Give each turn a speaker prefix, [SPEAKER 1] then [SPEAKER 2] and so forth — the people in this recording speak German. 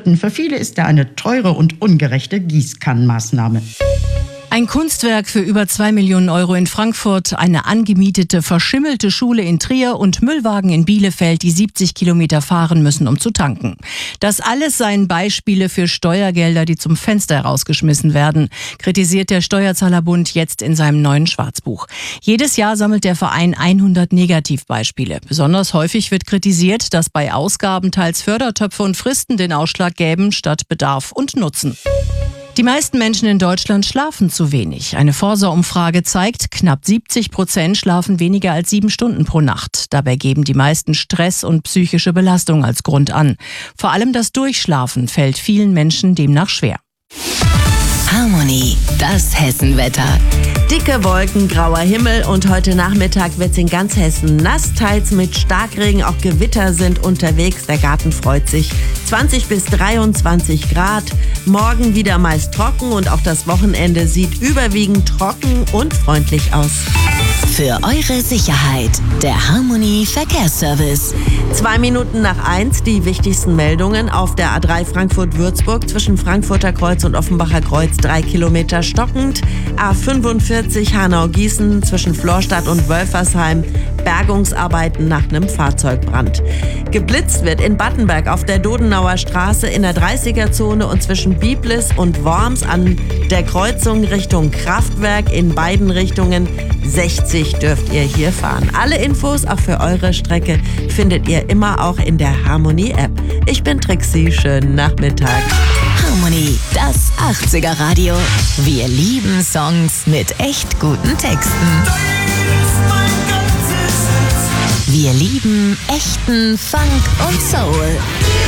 [SPEAKER 1] umstritten. Für viele ist er eine teure und ungerechte Gießkannenmaßnahme.
[SPEAKER 2] Ein Kunstwerk für über 2 Millionen Euro in Frankfurt, eine angemietete, verschimmelte Schule in Trier und Müllwagen in Bielefeld, die 70 Kilometer fahren müssen, um zu tanken. Das alles seien Beispiele für Steuergelder, die zum Fenster herausgeschmissen werden, kritisiert der Steuerzahlerbund jetzt in seinem neuen Schwarzbuch. Jedes Jahr sammelt der Verein 100 Negativbeispiele. Besonders häufig wird kritisiert, dass bei Ausgaben teils Fördertöpfe und Fristen den Ausschlag gäben statt Bedarf und Nutzen. Die meisten Menschen in Deutschland schlafen zu wenig. Eine Forsa-Umfrage zeigt, knapp 70% schlafen weniger als 7 Stunden pro Nacht. Dabei geben die meisten Stress und psychische Belastung als Grund an. Vor allem das Durchschlafen fällt vielen Menschen demnach schwer.
[SPEAKER 3] Harmony, das Hessenwetter.
[SPEAKER 4] Dicke Wolken, grauer Himmel und heute Nachmittag wird es in ganz Hessen nass, teils mit Starkregen, auch Gewitter sind unterwegs, der Garten freut sich. 20 bis 23 Grad, morgen wieder meist trocken und auch das Wochenende sieht überwiegend trocken und freundlich aus.
[SPEAKER 3] Für eure Sicherheit, der Harmony Verkehrsservice.
[SPEAKER 4] 2 Minuten nach 1 die wichtigsten Meldungen auf der A3 Frankfurt-Würzburg zwischen Frankfurter Kreuz und Offenbacher Kreuz 3 Kilometer stockend. A45 Hanau-Gießen zwischen Florstadt und Wölfersheim, Bergungsarbeiten nach einem Fahrzeugbrand. Geblitzt wird in Battenberg auf der Dodenauer Straße in der 30er-Zone und zwischen Biblis und Worms an der Kreuzung Richtung Kraftwerk in beiden Richtungen. 60 dürft ihr hier fahren. Alle Infos auch für eure Strecke findet ihr immer auch in der Harmony-App. Ich bin Trixie, schönen Nachmittag.
[SPEAKER 3] Harmony, das 80er Radio. Wir lieben Songs mit echt guten Texten. Wir lieben echten Funk und Soul.